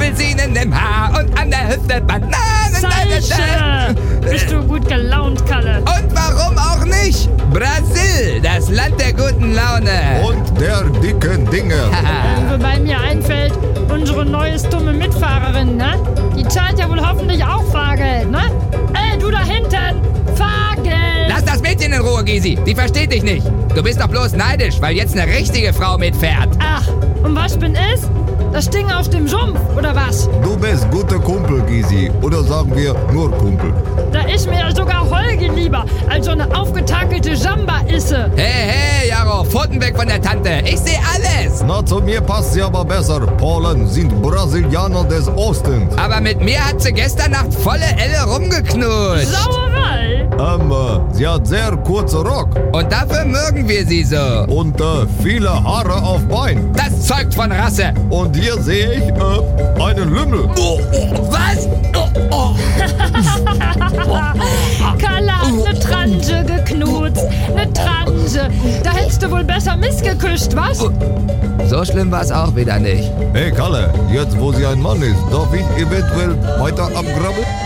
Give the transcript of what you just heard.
Apfelsinen im Haar und an der Hüfte Bananen. Salze! Bist du gut gelaunt, Kalle? Und warum auch nicht? Brasil, das Land der guten Laune. Und der dicken Dinge. Wobei mir einfällt, unsere neue dumme Mitfahrerin, ne? Die zahlt ja wohl hoffentlich auch Fahrgeld, ne? Ey, du da hinten! Fahrgeld! Lass das Mädchen in Ruhe, Gysi. Die versteht dich nicht. Du bist doch bloß neidisch, weil jetzt eine richtige Frau mitfährt. Ach, und was bin ich? Das Ding auf dem Sumpf, oder was? Du bist guter Kumpel, Gysi. Oder sagen wir nur Kumpel. Da ist mir ja sogar Holgi lieber, als so eine aufgetakelte Samba-Isse. Hey, Jaro, Pfoten weg von der Tante. Ich sehe alles. Na, zu mir passt sie aber besser. Polen sind Brasilianer des Ostens. Aber mit mir hat sie gestern Nacht volle Elle rumgeknutscht. Sauerei! Sie hat sehr kurze Rock. Und dafür mögen wir sie so. Und viele Haare auf Bein. Das zeugt von Rasse. Und hier sehe ich einen Lümmel. Was? Kalle hat eine Transe geknutzt. Eine Transe. Da hättest du wohl besser missgeküsst, was? So schlimm war es auch wieder nicht. Hey Kalle, jetzt wo sie ein Mann ist, darf ich eventuell weiter abgraben?